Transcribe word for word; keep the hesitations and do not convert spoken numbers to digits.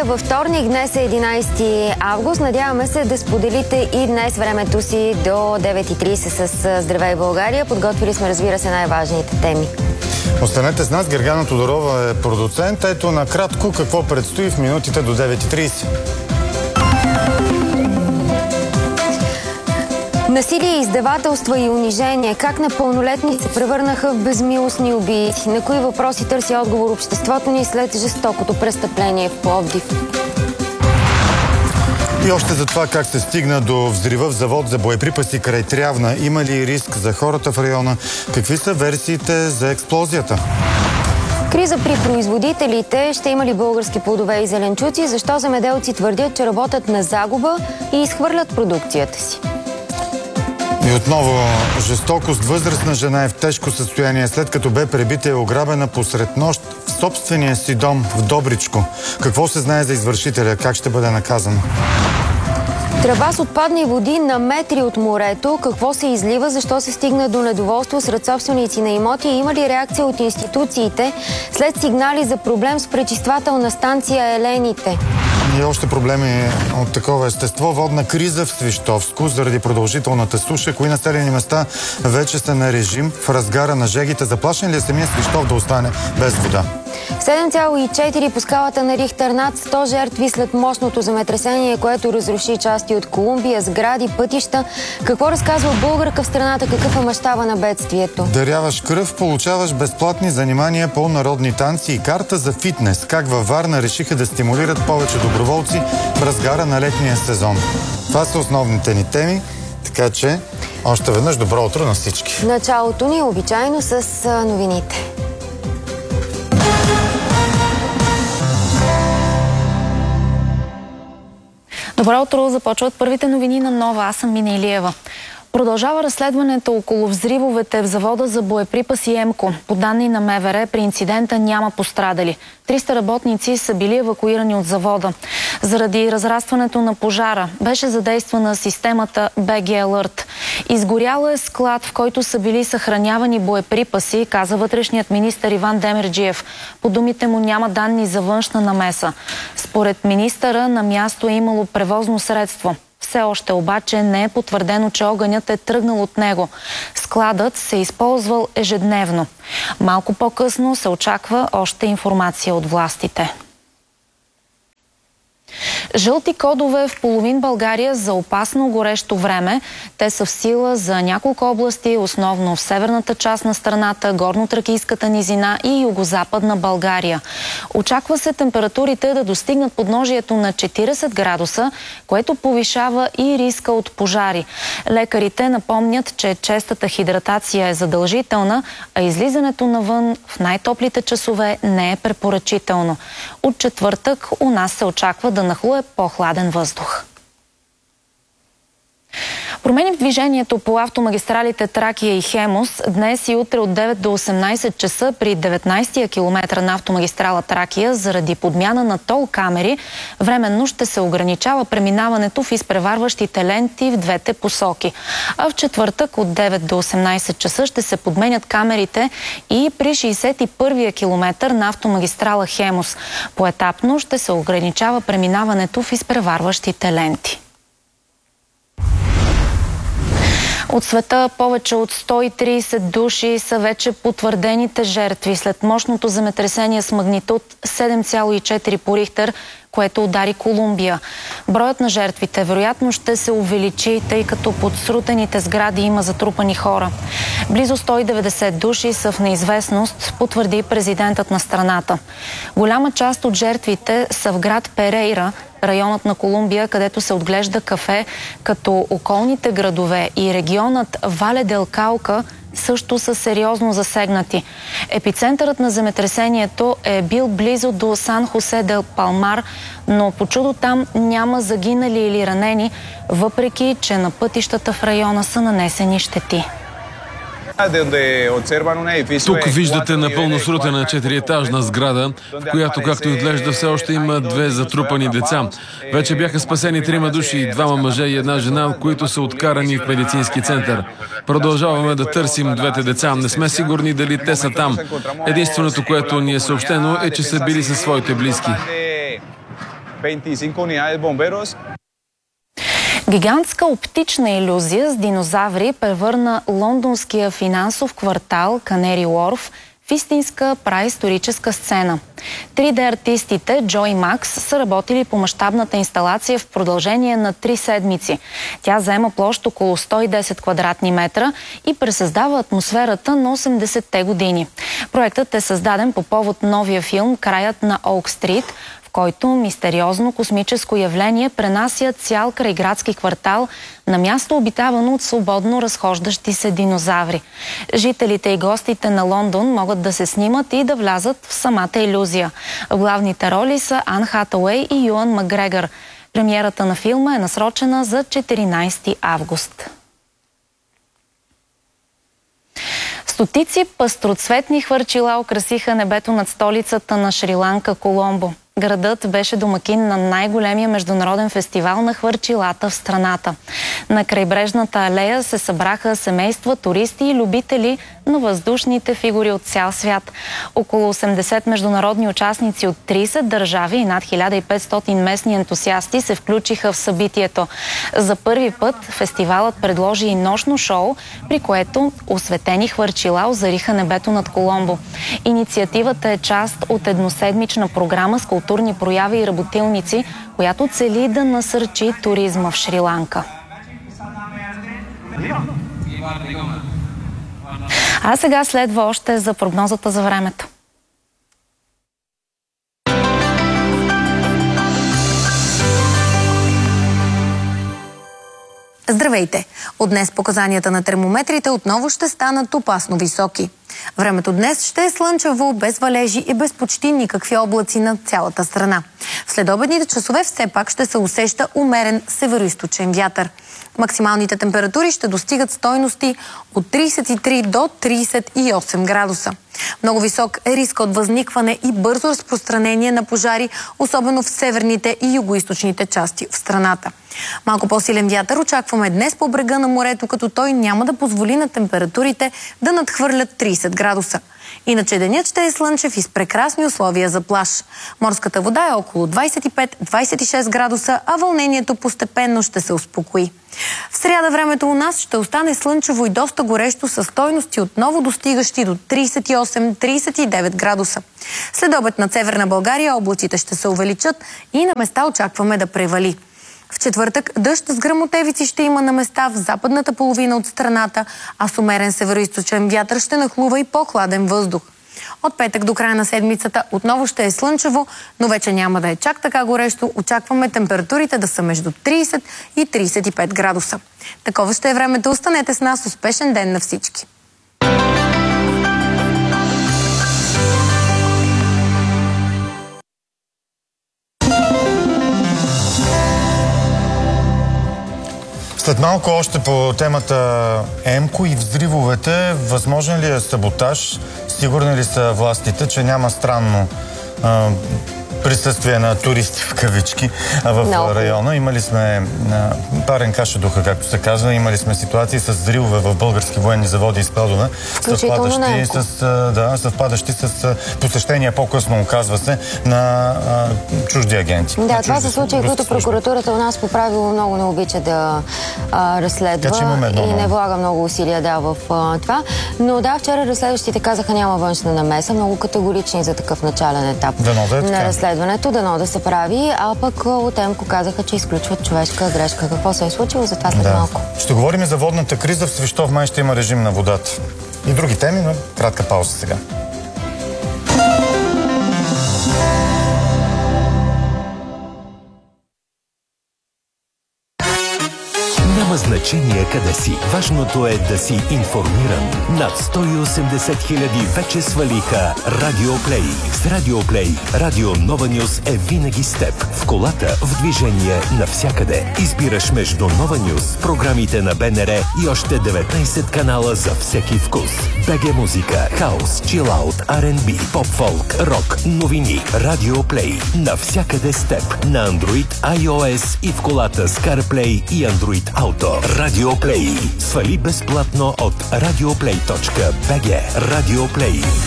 във вторник, днес е единайсети август. Надяваме се да споделите и днес времето си до девет и трийсет с Здравей България. Подготвили сме, разбира се, най-важните теми. Останете с нас, Гергана Тодорова е продуцент. Ето накратко какво предстои в минутите до девет и трийсет. Насилие, издевателства и унижение. Как непълнолетни се превърнаха в безмилостни убийци? На кои въпроси търси отговор обществото ни след жестокото престъпление в Пловдив? И още за това как се стигна до взрива в завод за боеприпаси край Трявна. Има ли риск за хората в района? Какви са версиите за експлозията? Криза при производителите. Ще има ли български плодове и зеленчуци? Защо земеделци твърдят, че работят на загуба и изхвърлят продукцията си? И отново жестокост. Възрастна жена е в тежко състояние, след като бе пребита и ограбена посред нощ в собствения си дом в Добричко. Какво се знае за извършителя? Как ще бъде наказан? Тръба с отпадни води на метри от морето. Какво се излива? Защо се стигна до недоволство сред собственици на имоти? Има ли реакция от институциите след сигнали за проблем с пречиствателна станция Елените? И още проблеми от такова естество. Водна криза в Свищовско заради продължителната суша. Кои населени места вече са на режим в разгара на жегите? Заплашен ли е самия Свищов да остане без вода? седем цяло и четири по скалата на Рихтер, над сто жертви след мощното земетресение, което разруши части от Колумбия, сгради, пътища. Какво разказва българка в страната? Какъв е мащаба на бедствието? Даряваш кръв, получаваш безплатни занимания по народни танци и карта за фитнес. Как във Варна решиха да стимулират повече доброволци в разгара на летния сезон. Това са основните ни теми, така че още веднъж добро утро на всички. Началото ни е обичайно с новините. Добро утро! Започват първите новини на Нова. Аз съм Мина Илиева. Продължава разследването около взривовете в завода за боеприпаси Емко. По данни на МВР, при инцидента няма пострадали. триста работници са били евакуирани от завода. Заради разрастването на пожара беше задействана системата Б Г Alert. Изгоряла е склад, в който са били съхранявани боеприпаси, каза вътрешният министър Иван Демерджиев. По думите му няма данни за външна намеса. Според министъра на място е имало превозно средство. Все още обаче не е потвърдено, че огънят е тръгнал от него. Складът се е използвал ежедневно. Малко по-късно се очаква още информация от властите. Жълти кодове в половин България за опасно горещо време. Те са в сила за няколко области, основно в северната част на страната, горно-тракийската низина и югозападна България. Очаква се температурите да достигнат подножието на четирийсет градуса, което повишава и риска от пожари. Лекарите напомнят, че честата хидратация е задължителна, а излизането навън в най-топлите часове не е препоръчително. От четвъртък у нас се очаква да нахлуе по-хладен въздух. Промени в движението по автомагистралите Тракия и Хемус. Днес и утре от девет до осемнайсет часа при деветнайсетия километър на автомагистрала Тракия заради подмяна на тол камери временно ще се ограничава преминаването в изпреварващите ленти в двете посоки. А в четвъртък от девет до осемнайсет часа ще се подменят камерите и при шейсет и първия километър на автомагистрала Хемус. Поетапно ще се ограничава преминаването в изпреварващите ленти. От света повече от сто и трийсет души са вече потвърдените жертви след мощното земетресение с магнитуд седем цяло и четири по Рихтер, което удари Колумбия. Броят на жертвите вероятно ще се увеличи, тъй като под срутените сгради има затрупани хора. Близо сто и деветдесет души са в неизвестност, потвърди президентът на страната. Голяма част от жертвите са в град Перейра, районът на Колумбия, където се отглежда кафе, като околните градове и регионът Вале дел Каука също са сериозно засегнати. Епицентърът на земетресението е бил близо до Сан Хосе дел Палмар, но по чудо там няма загинали или ранени, въпреки че на пътищата в района са нанесени щети. Тук виждате напълно срутена четириетажна сграда, в която, както изглежда, все още има две затрупани деца. Вече бяха спасени трима души, двама мъже и една жена, които са откарани в медицински център. Продължаваме да търсим двете деца. Не сме сигурни дали те са там. Единственото, което ни е съобщено, е, че са били със своите близки. veinticinco unidades bomberos. Гигантска оптична илюзия с динозаври превърна лондонския финансов квартал Канери Уорф в истинска праисторическа сцена. три Д артистите Джо и Макс са работили по мащабната инсталация в продължение на три седмици. Тя заема площ около сто и десет квадратни метра и пресъздава атмосферата на осемдесетте години. Проектът е създаден по повод новия филм «Краят на Оук Стрит», в който мистериозно космическо явление пренася цял крайградски квартал на място, обитавано от свободно разхождащи се динозаври. Жителите и гостите на Лондон могат да се снимат и да влязат в самата илюзия. В главните роли са Ан Хатауей и Юан Макгрегор. Премиерата на филма е насрочена за четиринайсети август. Стотици пъстроцветни хвърчила украсиха небето над столицата на Шри-Ланка Коломбо. Градът беше домакин на най-големия международен фестивал на хвърчилата в страната. На крайбрежната алея се събраха семейства, туристи и любители на въздушните фигури от цял свят. Около осемдесет международни участници от трийсет държави и над хиляда и петстотин местни ентусиасти се включиха в събитието. За първи път фестивалът предложи и нощно шоу, при което осветени хвърчила озариха небето над Коломбо. Инициативата е част от едноседмична програма с културни прояви и работилници, която цели да насърчи туризма в Шри-Ланка. А сега следва още за прогнозата за времето. Здравейте! От днес показанията на термометрите отново ще станат опасно високи. Времето днес ще е слънчево, без валежи и без почти никакви облаци над цялата страна. В следобедните часове все пак ще се усеща умерен североизточен вятър. Максималните температури ще достигат стойности от трийсет и три до трийсет и осем градуса. Много висок е риска от възникване и бързо разпространение на пожари, особено в северните и югоизточните части в страната. Малко по-силен вятър очакваме днес по брега на морето, като той няма да позволи на температурите да надхвърлят трийсет градуса. Иначе денят ще е слънчев и с прекрасни условия за плаж. Морската вода е около двайсет и пет до двайсет и шест градуса, а вълнението постепенно ще се успокои. В сряда времето у нас ще остане слънчево и доста горещо, със стойности отново достигащи до трийсет и осем до трийсет и девет градуса. След обед над Северна България облаците ще се увеличат и на места очакваме да превали. В четвъртък дъжд с гръмотевици ще има на места в западната половина от страната, а с умерен североизточен вятър ще нахлува и по-хладен въздух. От петък до края на седмицата отново ще е слънчево, но вече няма да е чак така горещо. Очакваме температурите да са между трийсет и трийсет и пет градуса. Такова ще е времето. Останете с нас. Успешен ден на всички! След малко още по темата ЕМКО и взривовете. Възможен ли е саботаж? Сигурни ли са властите, че няма странно а, присъствие на туристи в кавички в no. района? Имали сме а, парен каша духа, както се казва. Имали сме ситуации с взривове в български военни заводи и складове, съвпадащи с, да, съвпадащи с посещения по-късно, оказва се, на а, чужди агенти. Да, на това са случаи, които прокуратурата у нас по правило много не обича да а, разследва едно, и не влага много усилия да, в а, това. Но да, вчера разследващите казаха, няма външна намеса, много категорични за такъв начален етап Дано да е на разследването, дано да се прави, а пък от ЕМКО казаха, че изключват човешка грешка. Какво се е случило, за това след да. малко. Ще говорим за водната криза. В Свищов май ще има режим на водата. И други теми, но кратка пауза сега. Няма значение къде си. Важното е да си информиран. Над сто и осемдесет хиляди вече свалиха Радиоплей. С Радиоплей Радио Нова Нюс е винаги с теб. В колата, в движение, навсякъде. Избираш между Нова Нюс, програмите на БНР и още деветнайсет канала за всеки вкус. БГ музика, хаус, чилаут, Ар енд Би, поп-фолк, рок, новини. Радиоплей. Навсякъде с теб. На Android, iOS и в колата с CarPlay и Android Auto. Радиоплей. Свали безплатно от радиоплей точка би джи. Радиоплей.